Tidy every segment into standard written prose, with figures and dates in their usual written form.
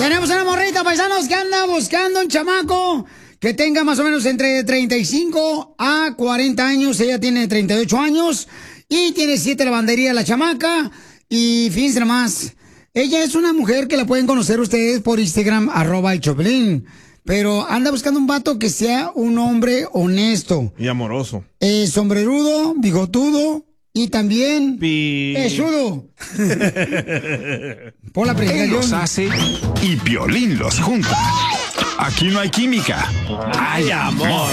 Tenemos una morrita, paisanos, que anda buscando un chamaco que tenga más o menos entre 35 a 40 años. Ella tiene 38 años y tiene 7 lavanderías la chamaca. Y fíjense nomás, ella es una mujer que la pueden conocer ustedes por Instagram, @elchoplin. Pero anda buscando un vato que sea un hombre honesto. Y amoroso. Sombrerudo, bigotudo y también pechudo. Por la Él los hace y Piolín los junta. Aquí no hay química. Hay amor.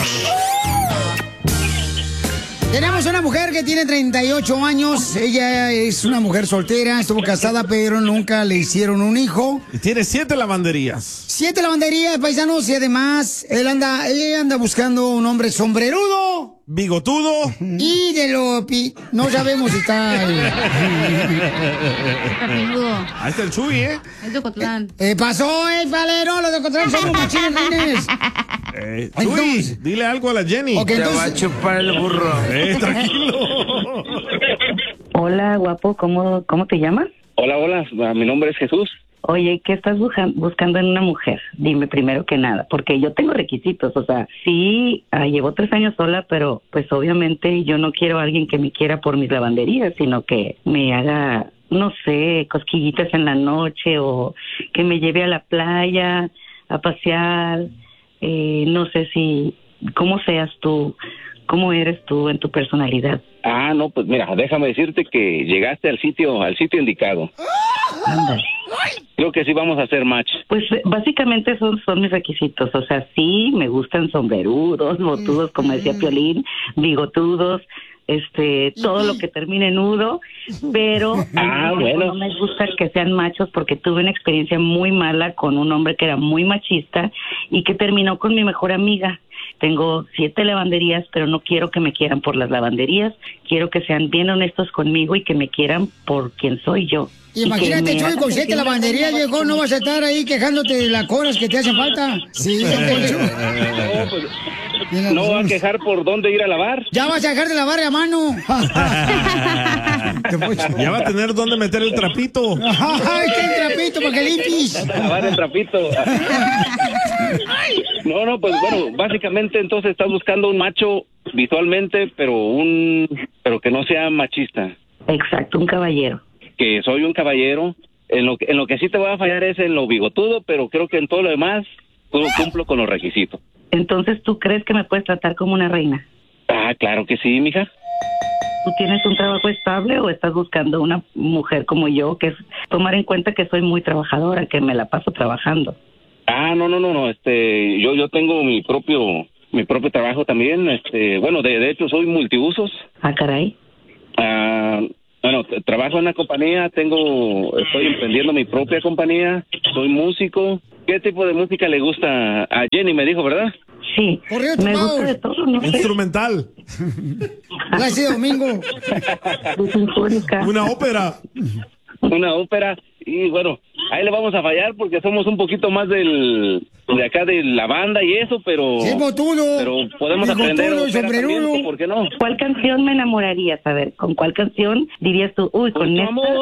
Tenemos una mujer que tiene 38 años. Ella es una mujer soltera, estuvo casada, pero nunca le hicieron un hijo. Y tiene 7 lavanderías. 7 lavanderías, paisanos, y además ella anda buscando un hombre sombrerudo, bigotudo y no sabemos si está ahí está el Chuy, Es de Ocotlán. pasó, Valero, los de Ocotlán somos machines. Chuy, dile algo a la Jenny. Okay, Te va a chupar el burro. Tranquilo. Hola, guapo, ¿cómo te llamas? Hola, mi nombre es Jesús. Oye, ¿qué estás buscando en una mujer? Dime primero que nada, porque yo tengo requisitos, o sea, sí, llevo 3 años sola, pero pues obviamente yo no quiero a alguien que me quiera por mis lavanderías, sino que me haga, no sé, cosquillitas en la noche o que me lleve a la playa a pasear, no sé cómo seas tú, cómo eres tú en tu personalidad. No, pues mira, déjame decirte que llegaste al sitio indicado. Ándale. Creo que sí vamos a hacer match. Pues básicamente son mis requisitos, o sea, sí me gustan sombrerudos, botudos, como decía Piolín, bigotudos, todo lo que termine en nudo, pero bueno. No me gusta que sean machos porque tuve una experiencia muy mala con un hombre que era muy machista y que terminó con mi mejor amiga. Tengo 7 lavanderías, pero no quiero que me quieran por las lavanderías, quiero que sean bien honestos conmigo y que me quieran por quien soy yo. Imagínate, Chuy, con 7 lavanderías, viejo, no vas a estar ahí quejándote de las cosas que te hacen falta. Sí, no va a quejar por dónde ir a lavar. Ya vas a dejar de lavar a mano. Ya va a tener dónde meter el trapito. Ay, qué trapito para que limpies. Lavar el trapito. No, pues bueno, básicamente entonces estás buscando un macho visualmente, pero que no sea machista. Exacto, un caballero. Que soy un caballero. En lo que sí te voy a fallar es en lo bigotudo, pero creo que en todo lo demás cumplo con los requisitos. Entonces, ¿tú crees que me puedes tratar como una reina? Claro que sí, mija. ¿Tú tienes un trabajo estable o estás buscando una mujer como yo, que es tomar en cuenta que soy muy trabajadora, que me la paso trabajando? No, yo tengo mi propio trabajo también, bueno, de hecho soy multiusos. Caray. Bueno, trabajo en una compañía, estoy emprendiendo mi propia compañía, soy músico. ¿Qué tipo de música le gusta a Jenny, me dijo, verdad? Sí, me gusta de todo, no sé. Instrumental. Gracias, Domingo. Una ópera. Una ópera. Y bueno, ahí le vamos a fallar porque somos un poquito más de acá de la banda y eso, pero... Sí, botudo. Pero podemos aprender sombrerudo. ¿por qué no? ¿Cuál canción me enamorarías? A ver, ¿con cuál canción dirías tú, con esta...